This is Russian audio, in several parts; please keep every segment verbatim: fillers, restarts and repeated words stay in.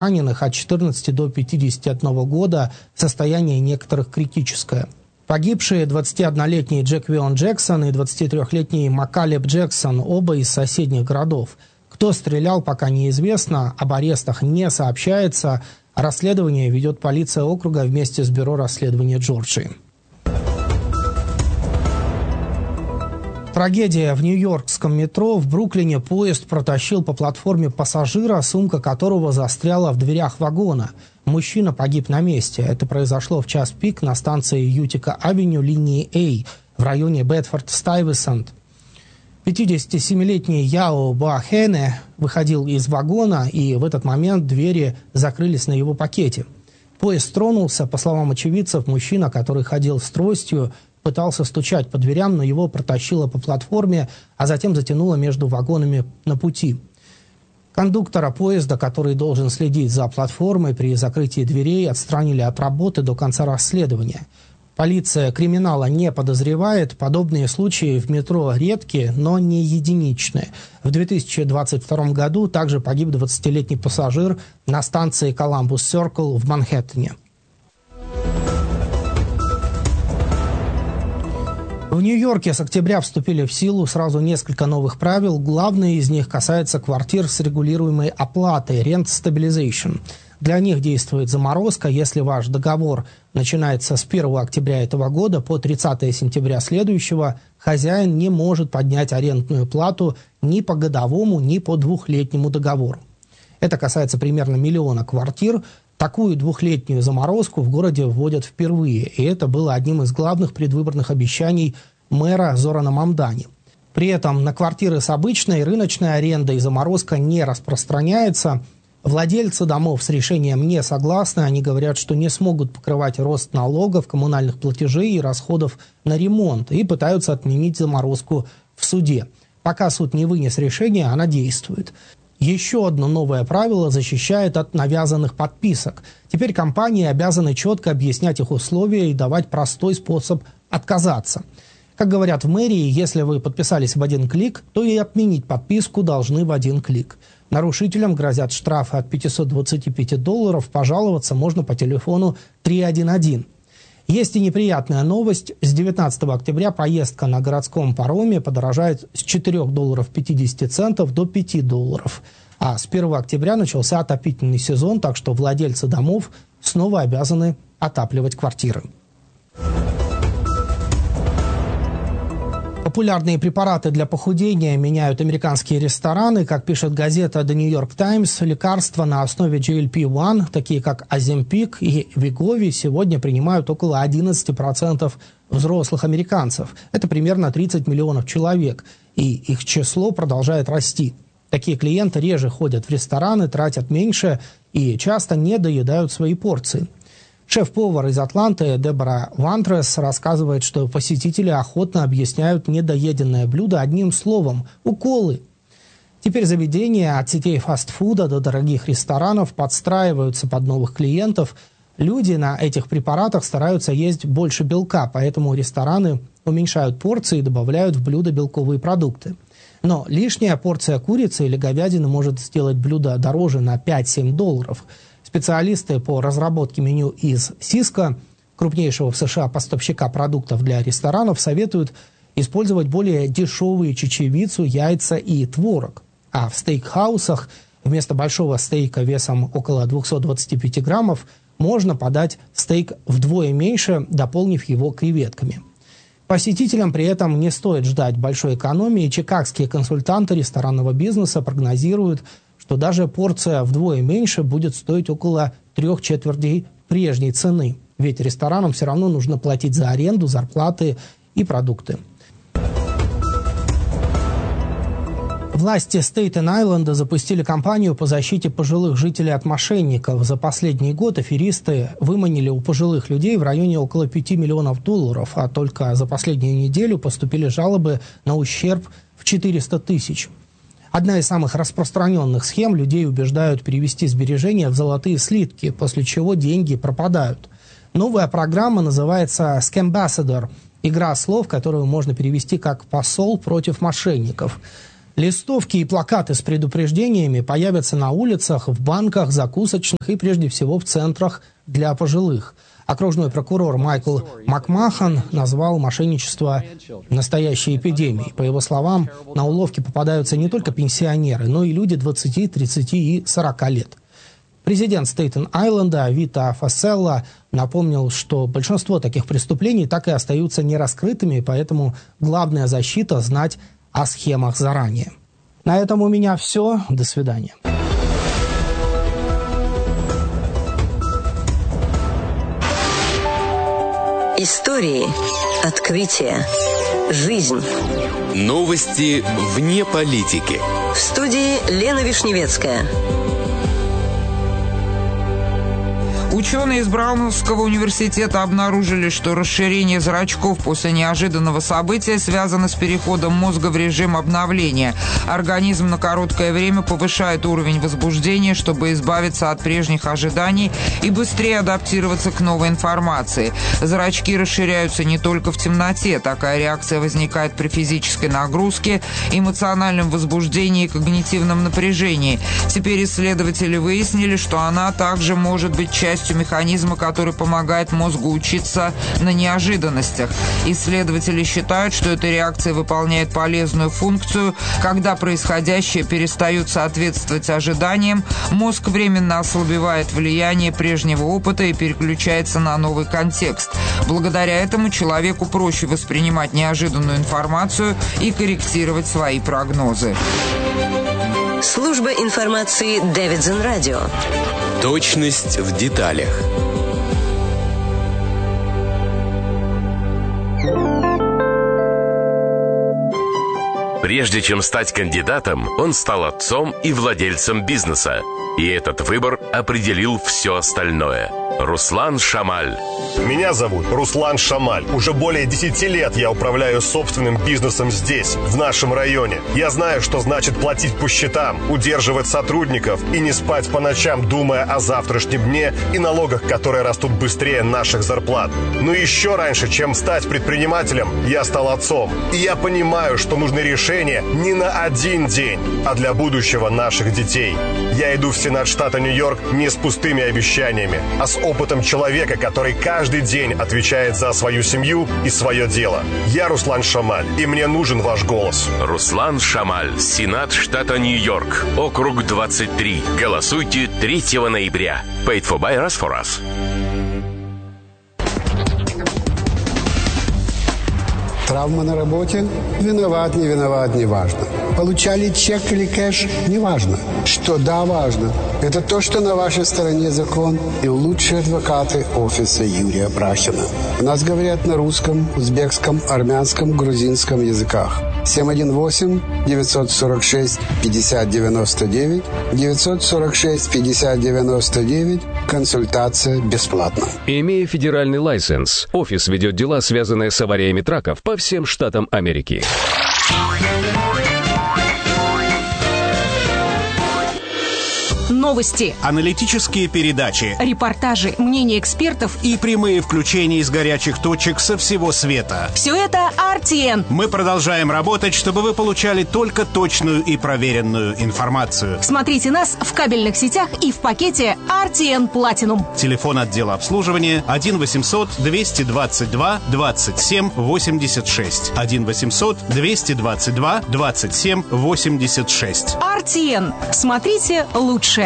раненых от четырнадцати до пятидесяти одного года, состояние некоторых критическое. Погибшие двадцатиоднолетний Джеквион Джексон и двадцатитрёхлетний Макалеб Джексон, оба из соседних городов. Кто стрелял, пока неизвестно, об арестах не сообщается. Расследование ведет полиция округа вместе с бюро расследования Джорджии. Трагедия в нью-йоркском метро. В Бруклине поезд протащил по платформе пассажира, сумка которого застряла в дверях вагона. Мужчина погиб на месте. Это произошло в час пик на станции Ютика-авеню линии А в районе Бэдфорд-Стайвесант. пятидесятисемилетний Яо Боахене выходил из вагона, и в этот момент двери закрылись на его пакете. Поезд тронулся. По словам очевидцев, мужчина, который ходил с тростью, пытался стучать по дверям, но его протащило по платформе, а затем затянуло между вагонами на пути. Кондуктора поезда, который должен следить за платформой при закрытии дверей, отстранили от работы до конца расследования. Полиция криминала не подозревает. Подобные случаи в метро редкие, но не единичные. В две тысячи двадцать втором году также погиб двадцатилетний пассажир на станции Коламбус Сёркл в Манхэттене. В Нью-Йорке с октября вступили в силу сразу несколько новых правил. Главное из них касается квартир с регулируемой оплатой – Rent Stabilization. Для них действует заморозка. Если ваш договор начинается с первого октября этого года по тридцатое сентября следующего, хозяин не может поднять арендную плату ни по годовому, ни по двухлетнему договору. Это касается примерно миллиона квартир. Такую двухлетнюю заморозку в городе вводят впервые, и это было одним из главных предвыборных обещаний мэра Зорана Мамдани. При этом на квартиры с обычной рыночной арендой заморозка не распространяется. Владельцы домов с решением не согласны. Они говорят, что не смогут покрывать рост налогов, коммунальных платежей и расходов на ремонт, и пытаются отменить заморозку в суде. Пока суд не вынес решение, она действует. Еще одно новое правило защищает от навязанных подписок. Теперь компании обязаны четко объяснять их условия и давать простой способ отказаться. Как говорят в мэрии, если вы подписались в один клик, то и отменить подписку должны в один клик. Нарушителям грозят штрафы от пятисот двадцати пяти долларов, пожаловаться можно по телефону три один один. Есть и неприятная новость. С девятнадцатого октября поездка на городском пароме подорожает с четырёх долларов пятидесяти центов до пяти долларов. А с первого октября начался отопительный сезон, так что владельцы домов снова обязаны отапливать квартиры. Популярные препараты для похудения меняют американские рестораны. Как пишет газета The New York Times, лекарства на основе джи эл пи один, такие как Оземпик и Вегови, сегодня принимают около одиннадцати процентов взрослых американцев. Это примерно тридцать миллионов человек, и их число продолжает расти. Такие клиенты реже ходят в рестораны, тратят меньше и часто не доедают свои порции. Шеф-повар из Атланты Дебора Вантрес рассказывает, что посетители охотно объясняют недоеденное блюдо одним словом – уколы. Теперь заведения от сетей фастфуда до дорогих ресторанов подстраиваются под новых клиентов. Люди на этих препаратах стараются есть больше белка, поэтому рестораны уменьшают порции и добавляют в блюдо белковые продукты. Но лишняя порция курицы или говядины может сделать блюдо дороже на пять-семь долларов. Специалисты по разработке меню из Сиско, крупнейшего в США поставщика продуктов для ресторанов, советуют использовать более дешевые чечевицу, яйца и творог. А в стейкхаусах вместо большого стейка весом около двухсот двадцати пяти граммов можно подать стейк вдвое меньше, дополнив его креветками. Посетителям при этом не стоит ждать большой экономии. Чикагские консультанты ресторанного бизнеса прогнозируют, что даже порция вдвое меньше будет стоить около трех четвертей прежней цены. Ведь ресторанам все равно нужно платить за аренду, зарплаты и продукты. Власти Стейтен-Айленда запустили кампанию по защите пожилых жителей от мошенников. За последний год аферисты выманили у пожилых людей в районе около пяти миллионов долларов, а только за последнюю неделю поступили жалобы на ущерб в четыреста тысяч. Одна из самых распространенных схем – людей убеждают перевести сбережения в золотые слитки, после чего деньги пропадают. Новая программа называется «Scambassador» – игра слов, которую можно перевести как «посол против мошенников». Листовки и плакаты с предупреждениями появятся на улицах, в банках, закусочных и, прежде всего, в центрах для пожилых. Окружной прокурор Майкл Макмахан назвал мошенничество настоящей эпидемией. По его словам, на уловки попадаются не только пенсионеры, но и люди двадцати, тридцати и сорока лет. Президент Стейтен-Айленда Вита Фасселла напомнил, что большинство таких преступлений так и остаются нераскрытыми, поэтому главная защита – знать о схемах заранее. На этом у меня все. До свидания. Истории, открытия, жизнь. Новости вне политики. В студии Лена Вишневецкая. Ученые из Брауновского университета обнаружили, что расширение зрачков после неожиданного события связано с переходом мозга в режим обновления. Организм на короткое время повышает уровень возбуждения, чтобы избавиться от прежних ожиданий и быстрее адаптироваться к новой информации. Зрачки расширяются не только в темноте. Такая реакция возникает при физической нагрузке, эмоциональном возбуждении и когнитивном напряжении. Теперь исследователи выяснили, что она также может быть частью механизма, который помогает мозгу учиться на неожиданностях. Исследователи считают, что эта реакция выполняет полезную функцию. Когда происходящее перестает соответствовать ожиданиям, мозг временно ослабевает влияние прежнего опыта и переключается на новый контекст. Благодаря этому человеку проще воспринимать неожиданную информацию и корректировать свои прогнозы. Служба информации Дэвидсон Радио. Точность в деталях. Прежде чем стать кандидатом, он стал отцом и владельцем бизнеса. И этот выбор определил все остальное. Руслан Шамаль. Меня зовут Руслан Шамаль. Уже более десяти лет я управляю собственным бизнесом здесь, в нашем районе. Я знаю, что значит платить по счетам, удерживать сотрудников и не спать по ночам, думая о завтрашнем дне и налогах, которые растут быстрее наших зарплат. Но еще раньше, чем стать предпринимателем, я стал отцом. И я понимаю, что нужны решения не на один день, а для будущего наших детей. Я иду в Сенат штата Нью-Йорк не с пустыми обещаниями, а с опытом человека, который каждый день отвечает за свою семью и свое дело. Я Руслан Шамаль, и мне нужен ваш голос. Руслан Шамаль, Сенат штата Нью-Йорк, округ двадцать три. Голосуйте третьего ноября. Paid for by us for us. Травма на работе? Виноват, не виноват, не важно. Получали чек или кэш? Не важно. Что да, важно. Это то, что на вашей стороне закон и лучшие адвокаты офиса Юрия Брахина. У нас говорят на русском, узбекском, армянском, грузинском языках. семь один восемь девятьсот сорок шесть пятьдесят девяносто девять девятьсот сорок шесть пятьдесят девяносто девять. Консультация бесплатна. Имея федеральный лайсенс, офис ведет дела, связанные с авариями траков по всем штатам Америки. Новости, аналитические передачи, репортажи, мнения экспертов и прямые включения из горячих точек со всего света. Все это ар ти эн. Мы продолжаем работать, чтобы вы получали только точную и проверенную информацию. Смотрите нас в кабельных сетях и в пакете ар ти эн Platinum. Телефон отдела обслуживания один восемьсот двести двадцать два двадцать семь восемьдесят шесть. один восемьсот двести двадцать два двадцать семь восемьдесят шесть. ар ти эн. Смотрите лучшее.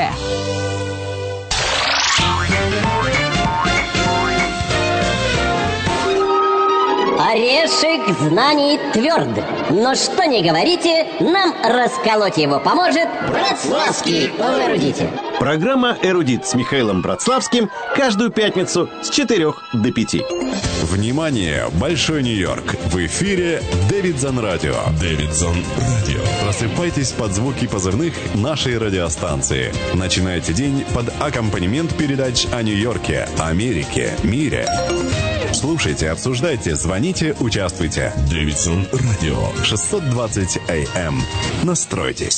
Орешек знаний тверд, но что не говорите, нам расколоть его поможет Братславский. Эрудите. Программа «Эрудит» с Михаилом Братславским каждую пятницу с четырех до пяти. Внимание, Большой Нью-Йорк! В эфире Дэвидсон Радио. Дэвидсон Радио. Просыпайтесь под звуки позывных нашей радиостанции. Начинайте день под аккомпанемент передач о Нью-Йорке, Америке, мире. Слушайте, обсуждайте, звоните, участвуйте. Дэвидсон Радио. шестьсот двадцать эй эм. Настройтесь.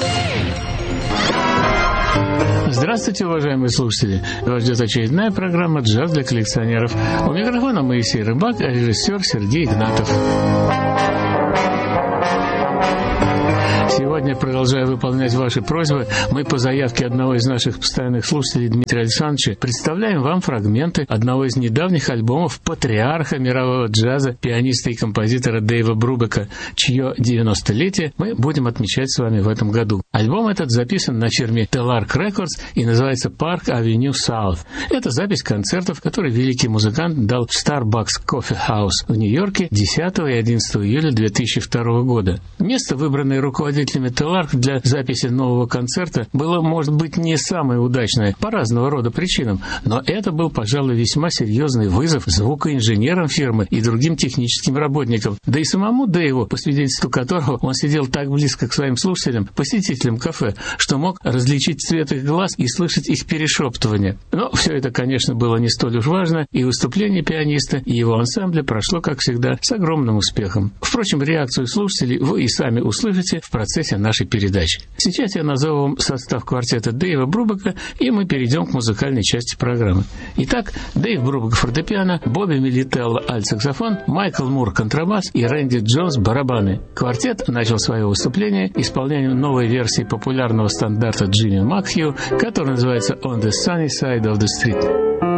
Здравствуйте, уважаемые слушатели. Вас ждет очередная программа «Джаз для коллекционеров». У микрофона Моисей Рыбак, а режиссер Сергей Игнатов. Сегодня, продолжая выполнять ваши просьбы, мы по заявке одного из наших постоянных слушателей, Дмитрия Александровича, представляем вам фрагменты одного из недавних альбомов патриарха мирового джаза, пианиста и композитора Дэйва Брубека, чье девяностолетие мы будем отмечать с вами в этом году. Альбом этот записан на фирме Telarc Records и называется Park Avenue South. Это запись концертов, которые великий музыкант дал в Starbucks Coffee House в Нью-Йорке десятого и одиннадцатого июля две тысячи второго года. Место, выбранное руководителями Telarc для записи нового концерта, было, может быть, не самое удачное по разного рода причинам, но это был, пожалуй, весьма серьезный вызов звукоинженерам фирмы и другим техническим работникам, да и самому Дэйву, по свидетельству которого он сидел так близко к своим слушателям, посетителям кафе, что мог различить цвет их глаз и слышать их перешептывание. Но все это, конечно, было не столь уж важно, и выступление пианиста и его ансамбля прошло, как всегда, с огромным успехом. Впрочем, реакцию слушателей вы и сами услышите в процессе нашей передачи. Сейчас я назову вам состав квартета Дэйва Брубека, и мы перейдем к музыкальной части программы. Итак, Дэйв Брубек фортепиано, Бобби Милителло альт-саксофон, Майкл Мур контрабас и Рэнди Джонс барабаны. Квартет начал свое выступление исполнением новой версии популярного стандарта Джимми Макхью, который называется «On the Sunny Side of the Street».